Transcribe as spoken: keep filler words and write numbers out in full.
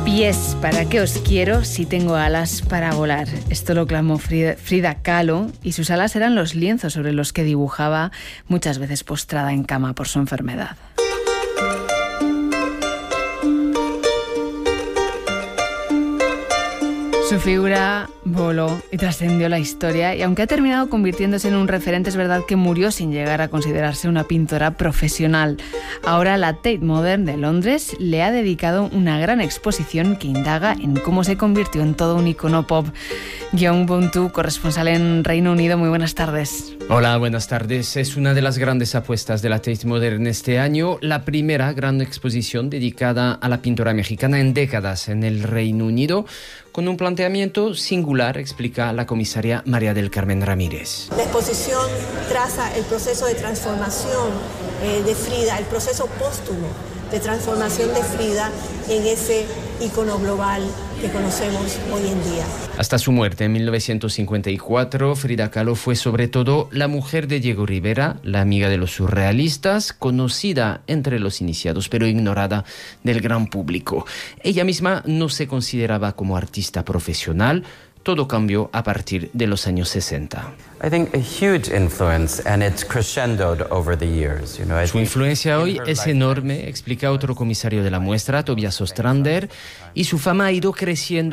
Pies, ¿para qué os quiero si tengo alas para volar? Esto lo clamó Frida, Frida Kahlo, y sus alas eran los lienzos sobre los que dibujaba, muchas veces postrada en cama por su enfermedad. Su figura voló y trascendió la historia, y aunque ha terminado convirtiéndose en un referente, es verdad que murió sin llegar a considerarse una pintora profesional. Ahora la Tate Modern de Londres le ha dedicado una gran exposición que indaga en cómo se convirtió en todo un icono pop. Young Buntu, corresponsal en Reino Unido, muy buenas tardes. Hola, buenas tardes. Es una de las grandes apuestas de la Tate Modern este año, la primera gran exposición dedicada a la pintora mexicana en décadas en el Reino Unido, con un planteamiento singular, explica la comisaria María del Carmen Ramírez. La exposición traza el proceso de transformación eh, de Frida, el proceso póstumo de transformación de Frida en ese ícono global que conocemos hoy en día. Hasta su muerte en mil novecientos cincuenta y cuatro, Frida Kahlo fue sobre todo la mujer de Diego Rivera, la amiga de los surrealistas, conocida entre los iniciados pero ignorada del gran público. Ella misma no se consideraba como artista profesional. Todo cambió a partir de los años sesenta. I think a huge influence, and it's crescendoed over the years. You know, Su influencia hoy es enorme, explica otro comisario de la muestra, Tobias Ostrander, y su fama ha ido creciendo